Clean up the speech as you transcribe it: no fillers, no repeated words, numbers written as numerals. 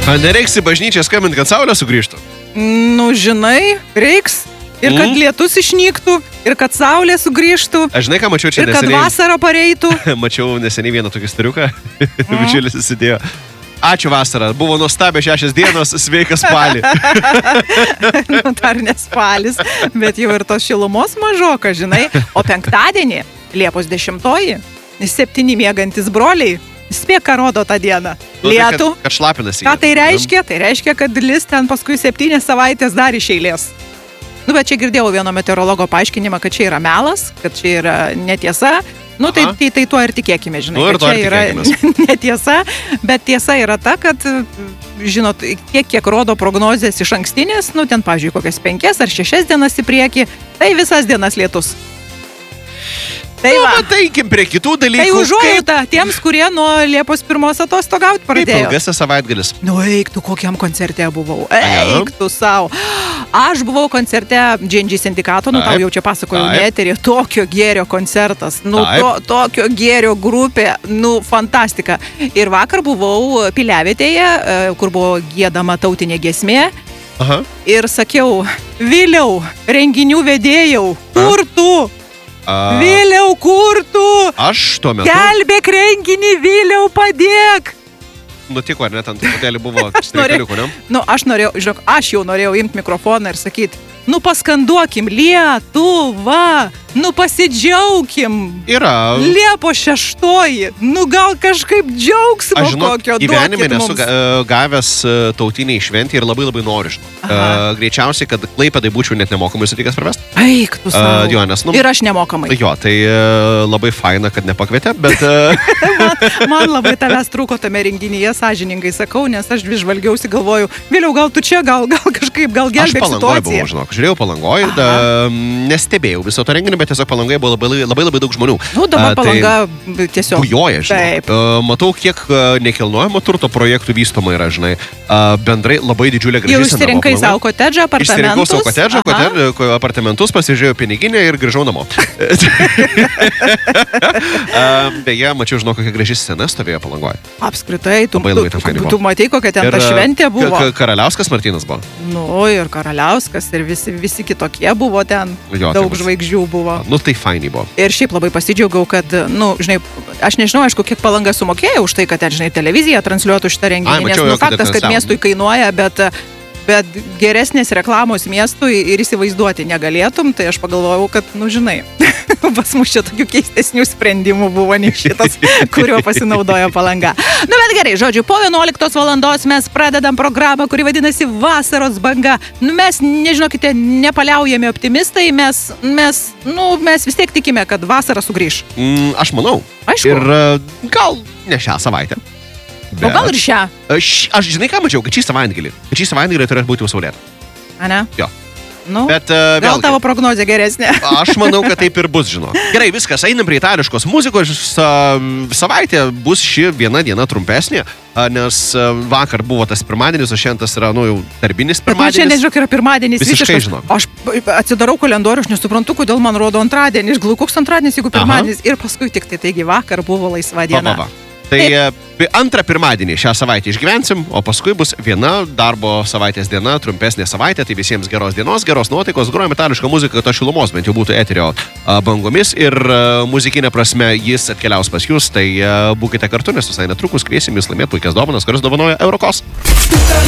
Nereiks į bažnyčią skambinti, kad saulė sugrįžtų? Nu, žinai, reiks. Ir kad lietus išnyktų, ir kad saulė sugrįžtų. Aš žinai, ką mačiau čia neseniai. Ir kad vasara pareitų. Mačiau neseniai vieną tokį striuką. Bičiulis įsidėjo. Ačiū vasara, buvo nuostabia 6 dienos, sveikas spalį. Nu, dar ne spalis, bet jau ir tos šilumos mažoka, žinai. O penktadienį, Liepos 10-oji, 7 miegantis broliai, spėk, ką rodo tą dieną. Lietų. Kad šlapinasi. Ką tai reiškia? Tai reiškia, kad lis ten paskui 7 savaitės dar iš eilės. Nu, bet čia girdėjau vieno meteorologo paaiškinimą, kad čia yra melas, kad čia yra netiesa. Nu, tai tuo ir tikėkime, žinai, kad čia yra netiesa, bet tiesa yra ta, kad, žinot, kiek rodo prognozės iš ankstinės, nu, ten, pavyzdžiui, kokias 5 ar 6 dienas į priekį, tai visas dienas lietus. Tai va. Taikim prie kitų dalykų. Tai užuojauta tiems, kurie nuo Liepos 1 atostogauti pradėjo. Kaip ilgasis savaitgalis? Nu, eik, tu kokiam koncerte buvau. Eik, tu savo. Aš buvau koncerte GNG sindikato, nu, tau jau čia pasakojau eterį, tokio gėrio koncertas, nu, tokio gėrio grupė, nu, fantastika. Ir vakar buvau Piliavietėje, kur buvo giedama tautinė giesmė. Aha. Ir sakiau, Viliau, renginių vedėjau, kur tu? Viliau, kur tu? Aš tuo metu. Gelbėk renginį, Viliau, padėk. Nutiko, ar ne, ten truputėlį buvo streikaliukų, ne? Nu, aš jau norėjau imti mikrofoną ir sakyti, nu, paskanduokim, Lietuva, nu, pasidžiaukim. Yra. Liepos 6, nu, gal kažkaip džiaugsmo kokio duokit mums. Aš, gyvenime nesu gavęs tautiniai šventį ir labai noriu, žinau. Greičiausiai, kad Klaipėdai būčiau net nemokamai sutikęs pravest. Eik, tu savo. Ir aš nemokamai. Jo, tai labai faina, kad nepakvietė, bet... man labai tavęs trūko tame renginyje, sąžiningai sakau, nes aš žvalgiausi, galvoju, Vėliau, gal tu čia, gal kažkaip, gal gelbėk situaciją. Aš Palangoj žiūrėjau Palangoj, nestebėjau viso to renginį, bet tiesiog Palangoje buvo labai daug žmonių. Nu, dabar Palanga tiesiog bujoja, žinai. Matau, kiek nekilnojamo turto projektų vystoma yra, žinai. Bendrai labai didžiulė graži sena. Jau išsirinkai savo kotedžą, apartamentus? Išsirinkau savo kotedžą, apartamentus, pasižiūrėjau piniginę ir grįžau namo. Beje, mačiau, žinau, kokia graži scena stovėjo Palangoje. Apskritai, tu matei, kokia ten ta šventė buvo. Karaliauskas Martynas buvo. Nu, ir Karaliauskas, ir visi kitokie buvo ten. Daug žvaigždžių buvo. Nu, tai fainiai buvo. Ir šiaip labai pasidžiaugiau, kad, nu, žinai, aš nežinau, aišku, kiek Palanga sumokėjo už tai, kad ten, žinai, televizija transliuotų šitą renginį, nes, nu, faktas, kad miestui kainuoja, bet geresnės reklamos miestui ir įsivaizduoti negalėtum, tai aš pagalvojau, kad, nu, žinai, pas mus čia tokių keistesnių sprendimų buvo nei šitas, kuriuo pasinaudojo Palanga. Nu, bet gerai, žodžiu, po 11 valandos mes pradedam programą, kuri vadinasi Vasaros banga. Nu, mes, nežinokite, nepaliaujami optimistai, mes vis tiek tikime, kad vasara sugrįš. Aš manau. Aišku. Ir gal ne šią savaitę. Bet... O gal ir šią? Aš žinai, ką mačiau, kad šį savaitgalį turės būti saulėta. A ne? Jo. Nu, bet, gal tavo prognozė geresnė? Aš manau, kad taip ir bus, žinau. Gerai, viskas, einam prie itališkos muzikos. Savaitė bus ši viena diena trumpesnė, nes vakar buvo tas pirmadienis, o šiandien tas yra, nu, jau darbinis pirmadienis. Bet man šiandien, žinok, yra pirmadienis. Visiškai žinau. Aš atsidarau kalendorių, aš nesuprantu, kodėl man rodo antradienį. Aš galvoju, koks antradienis, jeigu pirmadienis. Ir paskui tik tai, taigi vakar buvo laisva diena. Tai antrą pirmadienį šią savaitę išgyvensim, o paskui bus viena darbo savaitės diena, trumpesnė savaitė, tai visiems geros dienos, geros nuotaikos, grojame itališką muziką, kad to šilumos bent jau būtų eterio bangomis ir muzikinė prasme jis atkeliaus pas jūs, tai būkite kartu, nes visai netrukus kviesim jūs laimėti puikias dovanas, kurias dovanoja Eurokos.